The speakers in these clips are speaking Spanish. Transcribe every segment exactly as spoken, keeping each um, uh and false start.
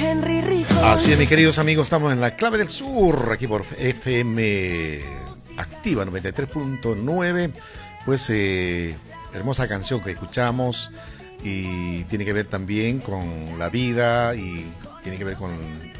Henry Rico. Así es, mis queridos amigos, estamos en la Clave del Sur, aquí por F M Activa noventa y tres punto nueve. Pues eh, hermosa canción que escuchamos y tiene que ver también con la vida y tiene que ver con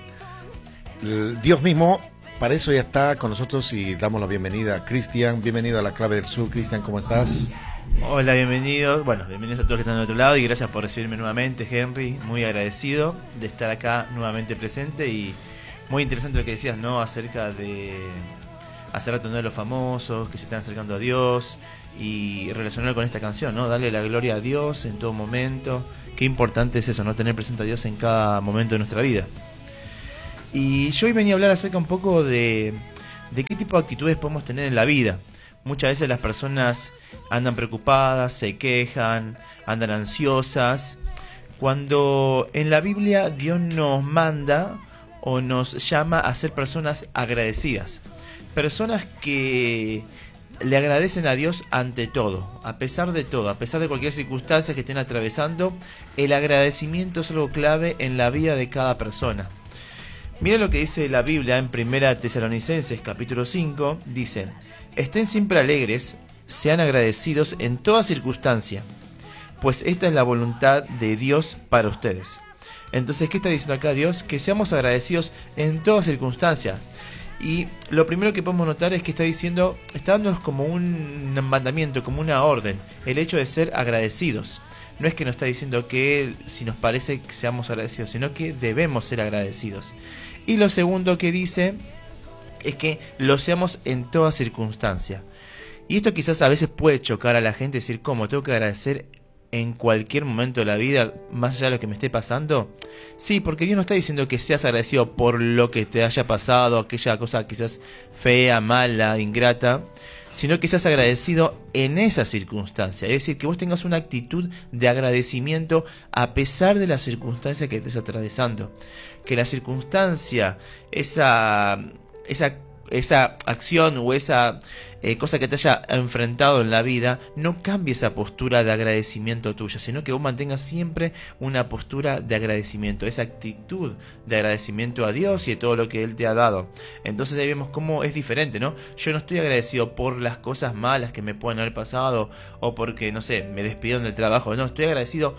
el Dios mismo. Para eso ya está con nosotros y damos la bienvenida a Cristian. Bienvenido a la Clave del Sur. Cristian, ¿cómo estás? Hola, bienvenidos. Bueno, bienvenidos a todos los que están del otro lado y gracias por recibirme nuevamente, Henry. Muy agradecido de estar acá nuevamente presente y muy interesante lo que decías, ¿no? Acerca de hacer rato uno de los famosos que se están acercando a Dios y relacionarlo con esta canción, ¿no? Darle la gloria a Dios en todo momento. Qué importante es eso, ¿no? Tener presente a Dios en cada momento de nuestra vida. Y yo hoy venía a hablar acerca un poco de, de qué tipo de actitudes podemos tener en la vida. Muchas veces las personas andan preocupadas, se quejan, andan ansiosas, cuando en la Biblia Dios nos manda o nos llama a ser personas agradecidas. Personas que le agradecen a Dios ante todo, a pesar de todo, a pesar de cualquier circunstancia que estén atravesando. El agradecimiento es algo clave en la vida de cada persona. Mira lo que dice la Biblia en Primera Tesalonicenses capítulo cinco, dice: estén siempre alegres, sean agradecidos en toda circunstancia, pues esta es la voluntad de Dios para ustedes. Entonces, ¿qué está diciendo acá Dios? Que seamos agradecidos en todas circunstancias. Y lo primero que podemos notar es que está diciendo, está dándonos como un mandamiento, como una orden, el hecho de ser agradecidos. No es que nos está diciendo que si nos parece que seamos agradecidos, sino que debemos ser agradecidos. Y lo segundo que dice es que lo seamos en toda circunstancia. Y esto quizás a veces puede chocar a la gente, decir, ¿cómo? ¿Tengo que agradecer en cualquier momento de la vida, más allá de lo que me esté pasando? Sí, porque Dios no está diciendo que seas agradecido por lo que te haya pasado, aquella cosa quizás fea, mala, ingrata, sino que seas agradecido en esa circunstancia. Es decir, que vos tengas una actitud de agradecimiento a pesar de la circunstancia que estés atravesando. Que la circunstancia, esa, esa, esa acción o esa eh, cosa que te haya enfrentado en la vida, no cambie esa postura de agradecimiento tuya, sino que vos mantengas siempre una postura de agradecimiento, esa actitud de agradecimiento a Dios y de todo lo que Él te ha dado. Entonces ahí vemos cómo es diferente, ¿no? Yo no estoy agradecido por las cosas malas que me pueden haber pasado o porque, no sé, me despidieron del trabajo. No, estoy agradecido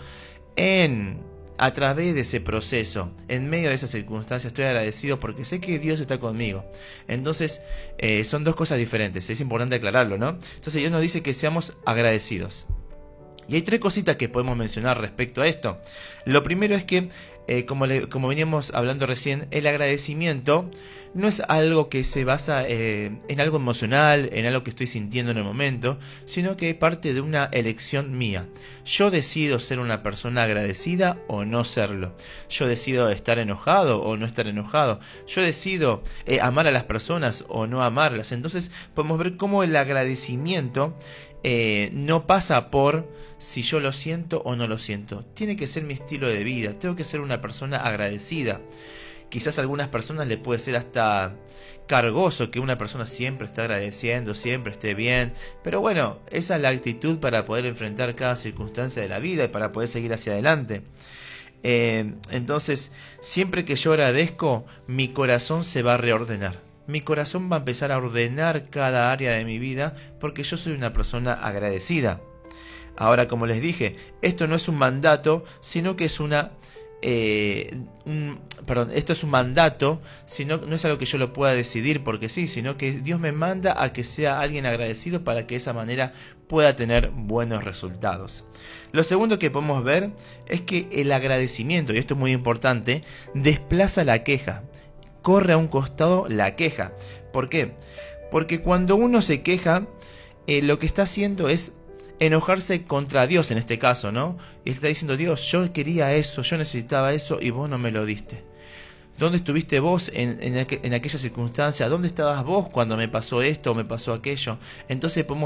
en... a través de ese proceso, en medio de esas circunstancias, estoy agradecido porque sé que Dios está conmigo. Entonces, eh, son dos cosas diferentes, es importante aclararlo, ¿no? Entonces Dios nos dice que seamos agradecidos. Y hay tres cositas que podemos mencionar respecto a esto. Lo primero es que, eh, como, le, como veníamos hablando recién, el agradecimiento no es algo que se basa eh, en algo emocional, en algo que estoy sintiendo en el momento, sino que parte de una elección mía. Yo decido ser una persona agradecida o no serlo. Yo decido estar enojado o no estar enojado. Yo decido eh, amar a las personas o no amarlas. Entonces podemos ver cómo el agradecimiento Eh, no pasa por si yo lo siento o no lo siento. Tiene que ser mi estilo de vida. Tengo que ser una persona agradecida. Quizás a algunas personas le puede ser hasta cargoso que una persona siempre esté agradeciendo, siempre esté bien. Pero bueno, esa es la actitud para poder enfrentar cada circunstancia de la vida y para poder seguir hacia adelante. Eh, entonces, siempre que yo agradezco, mi corazón se va a reordenar. Mi corazón va a empezar a ordenar cada área de mi vida porque yo soy una persona agradecida. Ahora, como les dije, esto no es un mandato, sino que es una... Eh, un, perdón, esto es un mandato, sino, no es algo que yo lo pueda decidir porque sí, sino que Dios me manda a que sea alguien agradecido para que de esa manera pueda tener buenos resultados. Lo segundo que podemos ver es que el agradecimiento, y esto es muy importante, desplaza la queja. Corre a un costado la queja. ¿Por qué? Porque cuando uno se queja, eh, lo que está haciendo es enojarse contra Dios en este caso, ¿no? Y está diciendo, Dios, yo quería eso, yo necesitaba eso y vos no me lo diste. ¿Dónde estuviste vos en, en, aqu- en aquella circunstancia? ¿Dónde estabas vos cuando me pasó esto o me pasó aquello? Entonces podemos